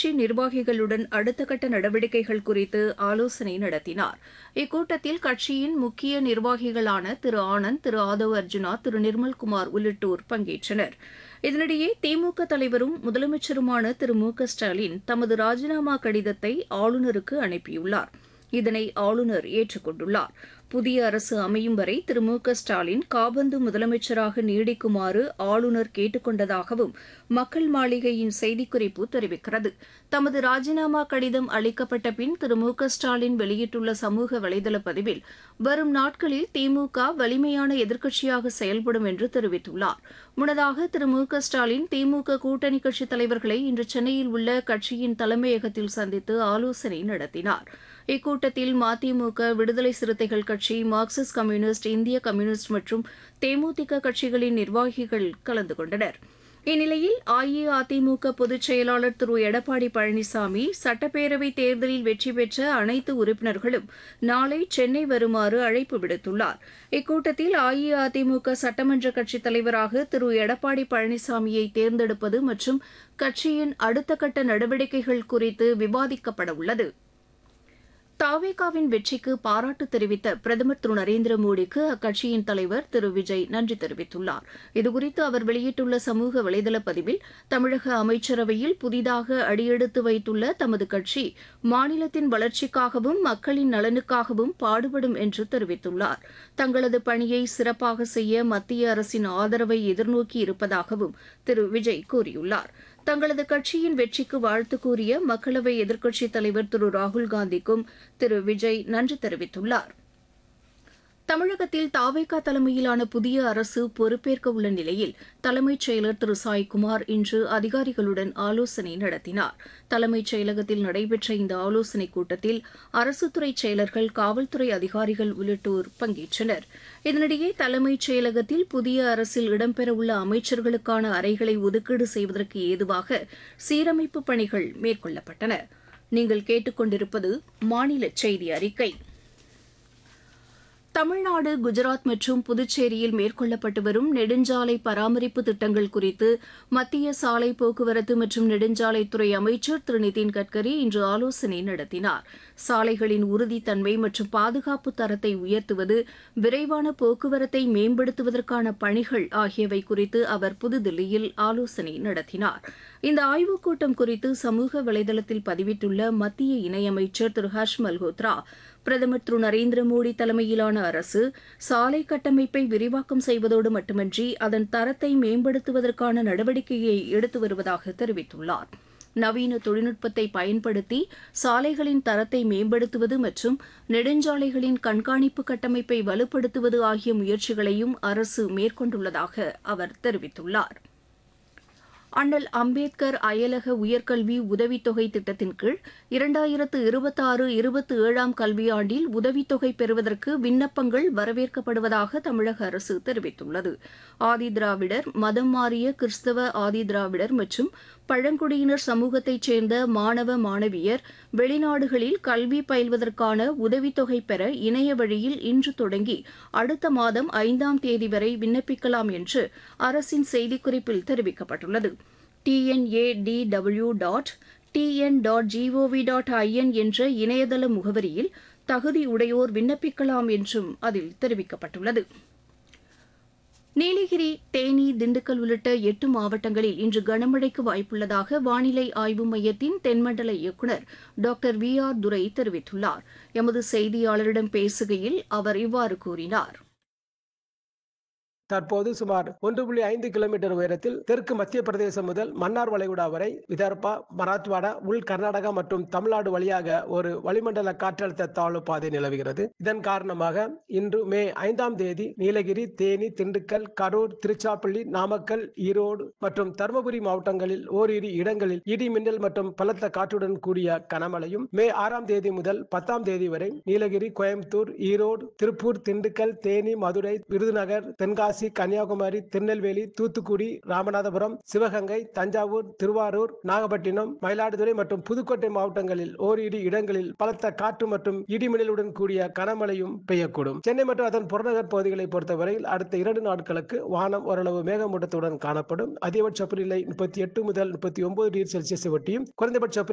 கட்சி நிர்வாகிகளுடன் அடுத்த கட்ட நடவடிக்கைகள் குறித்து ஆலோசனை நடத்தினார். இக்கூட்டத்தில் கட்சியின் முக்கிய நிர்வாகிகளான திரு ஆனந்த், திரு ஆதவ் அர்ஜுனா, திரு நிர்மல்குமார் உள்ளிட்டோர் பங்கேற்றனர். இதனிடையே திமுக தலைவரும் முதலமைச்சருமான திரு மு க ஸ்டாலின் தமது ராஜினாமா கடிதத்தை ஆளுநருக்கு அனுப்பியுள்ளார். இதனை ஆளுநர் ஏற்றுக் கொண்டுள்ளார். புதிய அரசு அமையும் வரை திரு மு க ஸ்டாலின் காபந்து முதலமைச்சராக நீடிக்குமாறு ஆளுநர் கேட்டுக் கொண்டதாகவும் மக்கள் மாளிகையின் செய்திக்குறிப்பு தெரிவிக்கிறது. தமது ராஜினாமா கடிதம் அளிக்கப்பட்ட பின் திரு மு க ஸ்டாலின் வெளியிட்டுள்ள சமூக வலைதள பதிவில் வரும் நாட்களில் திமுக வலிமையான எதிர்க்கட்சியாக செயல்படும் என்று தெரிவித்துள்ளார். முன்னதாக திரு மு க ஸ்டாலின் திமுக கூட்டணி கட்சித் தலைவர்களை இன்று சென்னையில் உள்ள கட்சியின் தலைமையகத்தில் சந்தித்து ஆலோசனை நடத்தினார். இக்கூட்டத்தில் மதிமுக, விடுதலை சிறுத்தைகள் கட்சி, மார்க்சிஸ்ட் கம்யூனிஸ்ட், இந்திய கம்யூனிஸ்ட் மற்றும் தேமுதிக கட்சிகளின் நிர்வாகிகள் கலந்து கொண்டனர். இந்நிலையில் அஇஅதிமுக பொதுச் செயலாளர் திரு எடப்பாடி பழனிசாமி சட்டப்பேரவைத் தேர்தலில் வெற்றி பெற்ற அனைத்து உறுப்பினர்களும் நாளை சென்னை வருமாறு அழைப்பு விடுத்துள்ளார். இக்கூட்டத்தில் அஇஅதிமுக சட்டமன்ற கட்சித் தலைவராக திரு எடப்பாடி பழனிசாமியை தேர்ந்தெடுப்பது மற்றும் கட்சியின் அடுத்த கட்ட நடவடிக்கைகள் குறித்து விவாதிக்கப்பட உள்ளது. தாவேகாவின் வெற்றிக்கு பாராட்டு தெரிவித்த பிரதமர் திரு நரேந்திர மோடிக்கு அக்கட்சியின் தலைவர் திரு விஜய் நன்றி தெரிவித்துள்ளார். இதுகுறித்து அவர் வெளியிட்டுள்ள சமூக வலைதள பதிவில் தமிழக அமைச்சரவையில் புதிதாக அடியெடுத்து வைத்துள்ள தமது கட்சி மாநிலத்தின் வளர்ச்சிக்காகவும் மக்களின் நலனுக்காகவும் பாடுபடும் என்று தெரிவித்துள்ளார். தங்களது பணியை சிறப்பாக செய்ய மத்திய அரசின் ஆதரவை எதிர்நோக்கி இருப்பதாகவும் திரு விஜய் கூறியுள்ளார். தங்களது கட்சியின் வெற்றிக்கு வாழ்த்து கூறிய மக்களவை எதிர்க்கட்சித் தலைவர் திரு ராகுல்காந்திக்கும் திரு விஜய் நன்றி தெரிவித்துள்ளார். தமிழகத்தில் தாவேகா தலைமையிலான புதிய அரசு பொறுப்பேற்க உள்ள நிலையில் தலைமைச் செயலர் திரு சாய்குமார் இன்று அதிகாரிகளுடன் ஆலோசனை நடத்தினார். தலைமைச் செயலகத்தில் நடைபெற்ற இந்த ஆலோசனைக் கூட்டத்தில் அரசுத்துறை செயலர்கள், காவல்துறை அதிகாரிகள் உள்ளிட்டோர் பங்கேற்றனர். இதனிடையே தலைமைச் செயலகத்தில் புதிய அரசில் இடம்பெறவுள்ள அமைச்சர்களுக்கான அறைகளை ஒதுக்கீடு செய்வதற்கு ஏதுவாக சீரமைப்பு பணிகள் மேற்கொள்ளப்பட்டன. நீங்கள் கேட்டுக்கொண்டிருப்பது மாநில செய்தி அறிக்கை. தமிழ்நாடு, குஜராத் மற்றும் புதுச்சேரியில் மேற்கொள்ளப்பட்டு வரும் நெடுஞ்சாலை பராமரிப்பு திட்டங்கள் குறித்து மத்திய சாலை போக்குவரத்து மற்றும் நெடுஞ்சாலைத்துறை அமைச்சர் திரு நிதின் கட்கரி இன்று ஆலோசனை நடத்தினார். சாலைகளின் உறுதித்தன்மை மற்றும் பாதுகாப்பு தரத்தை உயர்த்துவது, விரைவான போக்குவரத்தை மேம்படுத்துவதற்கான பணிகள் ஆகியவை குறித்து அவர் புதுதில்லியில் ஆலோசனை நடத்தினார். இந்த ஆய்வுக் கூட்டம் குறித்து சமூக வலைதளத்தில் பதிவிட்டுள்ள மத்திய இணையமைச்சர் திரு ஹர்ஷ் மல்ஹோத்ரா, பிரதமர் திரு நரேந்திர மோடி தலைமையிலான அரசு சாலை கட்டமைப்பை விரிவாக்கம் செய்வதோடு மட்டுமன்றி அதன் தரத்தை மேம்படுத்துவதற்கான நடவடிக்கையை எடுத்து வருவதாக தெரிவித்துள்ளார். நவீன தொழில்நுட்பத்தை பயன்படுத்தி சாலைகளின் தரத்தை மேம்படுத்துவது மற்றும் நெடுஞ்சாலைகளின் கண்காணிப்பு கட்டமைப்பை வலுப்படுத்துவது ஆகிய முயற்சிகளையும் அரசு மேற்கொண்டுள்ளதாக அவர் தெரிவித்துள்ளார். அண்ணல் அம்பேத்கர் அயலக உயர்கல்வி உதவித்தொகை திட்டத்தின் கீழ் 2026-27 கல்வியாண்டில் உதவித்தொகை பெறுவதற்கு விண்ணப்பங்கள் வரவேற்கப்படுவதாக தமிழக அரசு தெரிவித்துள்ளது. ஆதிதிராவிடர், மதம் மாறிய கிறிஸ்தவ ஆதிதிராவிடர் மற்றும் பழங்குடியினர் சமூகத்தைச் சேர்ந்த மாணவ மாணவியர் வெளிநாடுகளில் கல்வி பயில்வதற்கான உதவித்தொகை பெற இணைய வழியில் இன்று தொடங்கி அடுத்த மாதம் 5ஆம் தேதி வரை விண்ணப்பிக்கலாம் என்று அரசின் செய்திக்குறிப்பில் தெரிவிக்கப்பட்டுள்ளது. tnadw.tn.gov.in என்ற இணையதள முகவரியில் தகுதியுடையோர் விண்ணப்பிக்கலாம் என்றும் அதில் தெரிவிக்கப்பட்டுள்ளது. நீலகிரி, தேனி, திண்டுக்கல் உள்ளிட்ட 8 மாவட்டங்களில் இன்று கனமழைக்கு வாய்ப்புள்ளதாக வானிலை ஆய்வு மையத்தின் தென்மண்டல இயக்குநர் டாக்டர் VR துரை தெரிவித்துள்ளார். எமது செய்தியாளரிடம் பேசுகையில் அவர் இவ்வாறு கூறினார். தற்போது சுமார் 1.5 கிலோமீட்டர் உயரத்தில் தெற்கு மத்திய பிரதேசம் முதல் மன்னார் வளைகுடா வரை விதர்பா, மராத்வாடா, உள் கர்நாடகா மற்றும் தமிழ்நாடு வழியாக ஒரு வளிமண்டல காற்றழுத்த தாழ்வு பாதை நிலவுகிறது. இதன் காரணமாக இன்று மே 5ஆம் தேதி நீலகிரி, தேனி, திண்டுக்கல், கரூர், திருச்சிராப்பள்ளி, நாமக்கல், ஈரோடு மற்றும் தருமபுரி மாவட்டங்களில் ஓரிரு இடங்களில் இடி மின்னல் மற்றும் பலத்த காற்றுடன் கூடிய கனமழையும், மே 6ஆம் தேதி முதல் 10ஆம் தேதி வரை நீலகிரி, கோயம்புத்தூர், ஈரோடு, திருப்பூர், திண்டுக்கல், தேனி, மதுரை, விருதுநகர், தென்காசி, கன்னியாகுமரி, திருநெல்வேலி, தூத்துக்குடி, ராமநாதபுரம், சிவகங்கை, தஞ்சாவூர், திருவாரூர், நாகப்பட்டினம், மயிலாடுதுறை மற்றும் புதுக்கோட்டை மாவட்டங்களில் ஓரிரு இடங்களில் பலத்த காற்று மற்றும் இடிமின்னலுடன் கூடிய கனமழையும் பெய்யக்கூடும். சென்னை மற்றும் அதன் புறநகர் பகுதிகளை பொறுத்தவரையில் அடுத்த 2 நாட்களுக்கு வானம் ஓரளவு மேகமூட்டத்துடன் காணப்படும். அதிகபட்ச வெப்பநிலை 38 முதல் 39 டிகிரி செல்சியஸ் ஒட்டியும், குறைந்தபட்ச